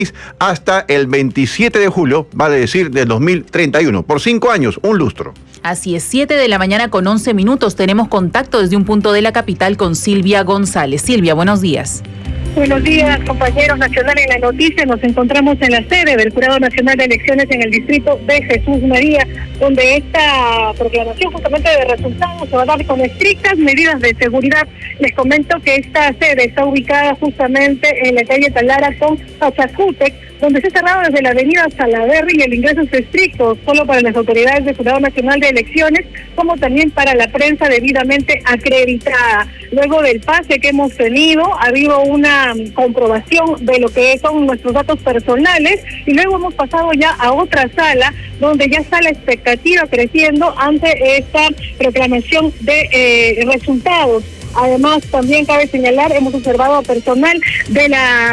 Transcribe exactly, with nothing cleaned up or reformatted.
hasta el veintisiete de julio, vale decir, del dos mil treinta y uno. Por cinco años, un lustro. Así es, siete de la mañana con once minutos. Tenemos contacto desde un punto de la capital con Silvia González. Silvia, buenos días. Buenos días, compañeros nacionales. En la noticia nos encontramos en la sede del Jurado Nacional de Elecciones en el distrito de Jesús María, donde esta proclamación justamente de resultados se va a dar con estrictas medidas de seguridad. Les comento que esta sede está ubicada justamente en la calle Talara con Pachacútec, donde se ha cerrado desde la avenida Salaverry y el ingreso es estricto solo para las autoridades del Jurado Nacional de Elecciones, como también para la prensa debidamente acreditada. Luego del pase que hemos tenido, ha habido una comprobación de lo que son nuestros datos personales y luego hemos pasado ya a otra sala donde ya está la expectativa creciendo ante esta proclamación de eh, resultados. Además, también cabe señalar, hemos observado a personal de la